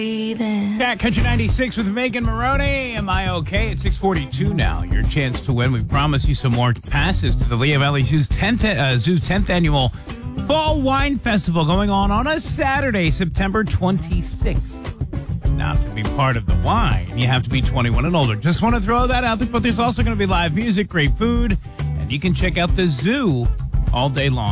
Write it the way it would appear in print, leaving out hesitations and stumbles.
Yeah, Country 96 with Megan Maroney. Am I okay? It's 6:42 now. Your chance to win. We promise you some more passes to the Lehigh Valley Zoo's 10th annual Fall Wine Festival going on a Saturday, September 26th. Now, to be part of the wine, you have to be 21 and older. Just want to throw that out there, but there's also going to be live music, great food, and you can check out the zoo all day long.